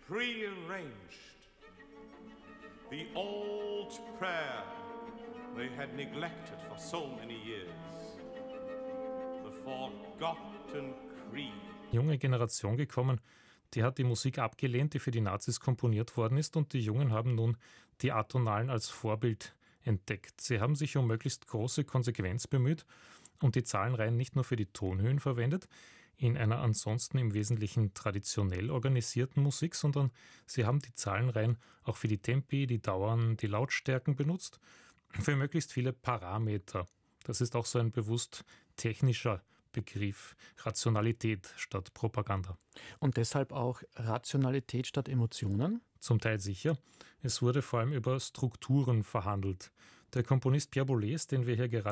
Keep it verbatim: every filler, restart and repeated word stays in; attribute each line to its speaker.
Speaker 1: prearranged. The old prayer they had neglected for so many years. The forgotten creed.
Speaker 2: Junge Generation gekommen, die hat die Musik abgelehnt, die für die Nazis komponiert worden ist, und die Jungen haben nun die Atonalen als Vorbild entdeckt. Sie haben sich um möglichst große Konsequenz bemüht und die Zahlenreihen nicht nur für die Tonhöhen verwendet, in einer ansonsten im Wesentlichen traditionell organisierten Musik, sondern sie haben die Zahlenreihen auch für die Tempi, die Dauern, die Lautstärken benutzt, für möglichst viele Parameter. Das ist auch so ein bewusst technischer Begriff. Rationalität statt Propaganda.
Speaker 3: Und deshalb auch Rationalität statt Emotionen?
Speaker 2: Zum Teil sicher. Es wurde vor allem über Strukturen verhandelt. Der Komponist Pierre Boulez, den wir hier gerade